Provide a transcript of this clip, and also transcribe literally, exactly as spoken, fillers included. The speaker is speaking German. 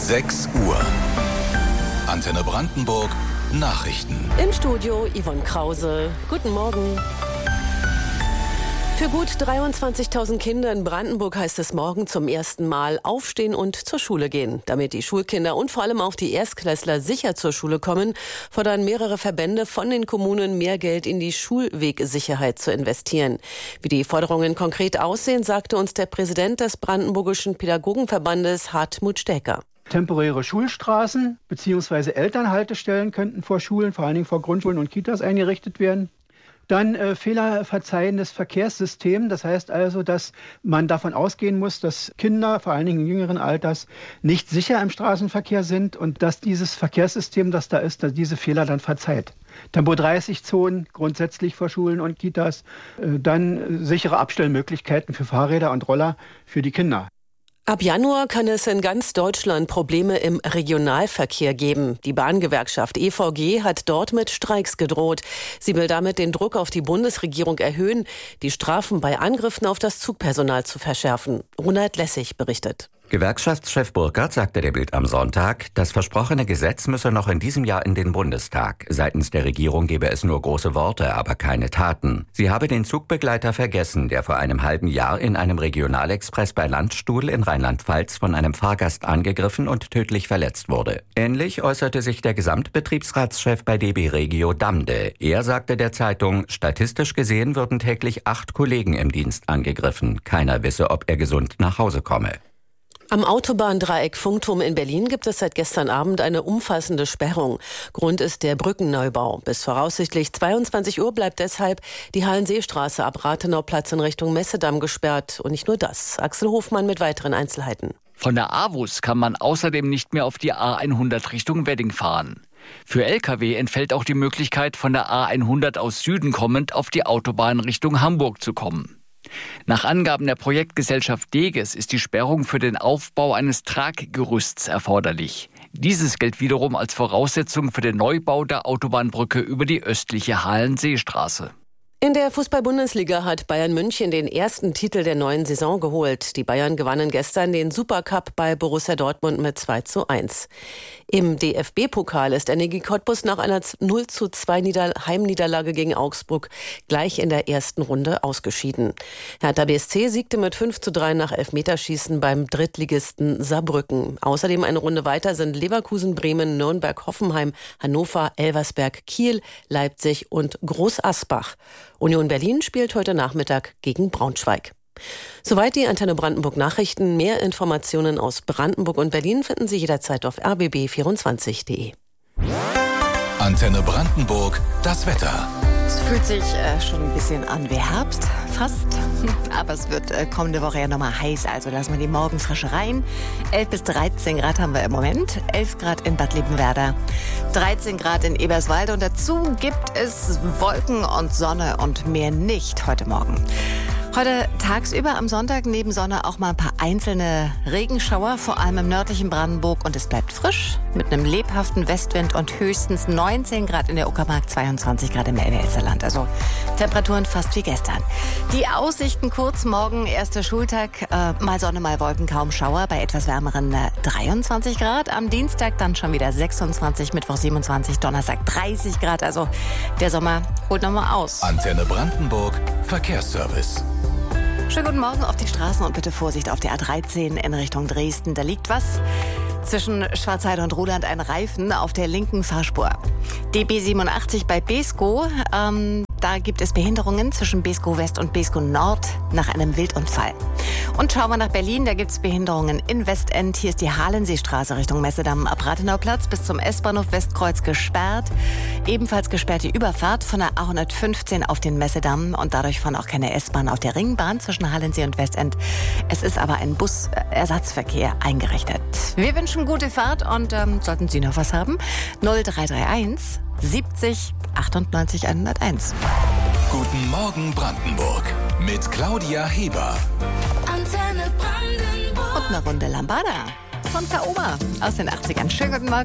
sechs Uhr. Antenne Brandenburg Nachrichten. Im Studio Yvonne Krause. Guten Morgen. Für gut dreiundzwanzigtausend Kinder in Brandenburg heißt es morgen zum ersten Mal aufstehen und zur Schule gehen. Damit die Schulkinder und vor allem auch die Erstklässler sicher zur Schule kommen, fordern mehrere Verbände von den Kommunen, mehr Geld in die Schulwegsicherheit zu investieren. Wie die Forderungen konkret aussehen, sagte uns der Präsident des Brandenburgischen Pädagogenverbandes Hartmut Stecker. Temporäre Schulstraßen bzw. Elternhaltestellen könnten vor Schulen, vor allen Dingen vor Grundschulen und Kitas eingerichtet werden. Dann äh, fehlerverzeihendes Verkehrssystem. Das heißt also, dass man davon ausgehen muss, dass Kinder, vor allen Dingen jüngeren Alters, nicht sicher im Straßenverkehr sind und dass dieses Verkehrssystem, das da ist, dass diese Fehler dann verzeiht. Tempo dreißig Zonen grundsätzlich vor Schulen und Kitas. Äh, dann äh, sichere Abstellmöglichkeiten für Fahrräder und Roller für die Kinder. Ab Januar kann es in ganz Deutschland Probleme im Regionalverkehr geben. Die Bahngewerkschaft E V G hat dort mit Streiks gedroht. Sie will damit den Druck auf die Bundesregierung erhöhen, die Strafen bei Angriffen auf das Zugpersonal zu verschärfen. Ronald Lessig berichtet. Gewerkschaftschef Burkhardt sagte der Bild am Sonntag, das versprochene Gesetz müsse noch in diesem Jahr in den Bundestag. Seitens der Regierung gebe es nur große Worte, aber keine Taten. Sie habe den Zugbegleiter vergessen, der vor einem halben Jahr in einem Regionalexpress bei Landstuhl in Rheinland-Pfalz von einem Fahrgast angegriffen und tödlich verletzt wurde. Ähnlich äußerte sich der Gesamtbetriebsratschef bei D B Regio Damde. Er sagte der Zeitung, statistisch gesehen würden täglich acht Kollegen im Dienst angegriffen. Keiner wisse, ob er gesund nach Hause komme. Am Autobahndreieck Funkturm in Berlin gibt es seit gestern Abend eine umfassende Sperrung. Grund ist der Brückenneubau. Bis voraussichtlich zweiundzwanzig Uhr bleibt deshalb die Hallenseestraße ab Rathenauplatz in Richtung Messedamm gesperrt. Und nicht nur das. Axel Hofmann mit weiteren Einzelheiten. Von der A W U S kann man außerdem nicht mehr auf die A hundert Richtung Wedding fahren. Für L K W entfällt auch die Möglichkeit, von der A hundert aus Süden kommend auf die Autobahn Richtung Hamburg zu kommen. Nach Angaben der Projektgesellschaft Deges ist die Sperrung für den Aufbau eines Traggerüsts erforderlich. Dieses gilt wiederum als Voraussetzung für den Neubau der Autobahnbrücke über die östliche Hallenseestraße. In der Fußball-Bundesliga hat Bayern München den ersten Titel der neuen Saison geholt. Die Bayern gewannen gestern den Supercup bei Borussia Dortmund mit zwei zu eins. Im D F B-Pokal ist Energie Cottbus nach einer null zu zwei Nieder- Heimniederlage gegen Augsburg gleich in der ersten Runde ausgeschieden. Hertha B S C siegte mit fünf zu drei nach Elfmeterschießen beim Drittligisten Saarbrücken. Außerdem eine Runde weiter sind Leverkusen, Bremen, Nürnberg, Hoffenheim, Hannover, Elversberg, Kiel, Leipzig und Groß Asbach. Union Berlin spielt heute Nachmittag gegen Braunschweig. Soweit die Antenne Brandenburg Nachrichten. Mehr Informationen aus Brandenburg und Berlin finden Sie jederzeit auf r b b vierundzwanzig punkt d e. Antenne Brandenburg, das Wetter. Es fühlt sich äh, schon ein bisschen an wie Herbst, fast. Aber es wird äh, kommende Woche ja nochmal heiß, also lassen wir die Morgenfrische rein. elf bis dreizehn Grad haben wir im Moment, elf Grad in Bad Liebenwerda, dreizehn Grad in Eberswalde und dazu gibt es Wolken und Sonne und mehr nicht heute Morgen. Heute tagsüber am Sonntag neben Sonne auch mal ein paar einzelne Regenschauer, vor allem im nördlichen Brandenburg. Und es bleibt frisch mit einem lebhaften Westwind und höchstens neunzehn Grad in der Uckermark, zweiundzwanzig Grad im Elbe-Elsterland. Also Temperaturen fast wie gestern. Die Aussichten kurz morgen, erster Schultag, äh, mal Sonne, mal Wolken, kaum Schauer bei etwas wärmeren äh, dreiundzwanzig Grad. Am Dienstag dann schon wieder sechsundzwanzig, Mittwoch siebenundzwanzig, Donnerstag dreißig Grad. Also der Sommer holt nochmal aus. Antenne Brandenburg, Verkehrsservice. Schönen guten Morgen auf die Straßen und bitte Vorsicht auf der A dreizehn in Richtung Dresden. Da liegt was. Zwischen Schwarzheide und Ruhland ein Reifen auf der linken Fahrspur. D B siebenundachtzig bei Beeskow. Ähm, da gibt es Behinderungen zwischen Beeskow West und Beeskow Nord nach einem Wildunfall. Und schauen wir nach Berlin, da gibt es Behinderungen in Westend. Hier ist die Halenseestraße Richtung Messedamm ab Rathenauplatz bis zum S-Bahnhof Westkreuz gesperrt. Ebenfalls gesperrt die Überfahrt von der A hundertfünfzehn auf den Messedamm und dadurch fahren auch keine S-Bahn auf der Ringbahn zwischen Halensee und Westend. Es ist aber ein Busersatzverkehr eingerichtet. Wir wünschen gute Fahrt und ähm, sollten Sie noch was haben, null drei drei eins siebzig achtundneunzig hunderteins. Guten Morgen Brandenburg mit Claudia Heber. Antenne Brandenburg. Und eine Runde Lambada von Taoma aus den achtzigern. Schönen guten Morgen.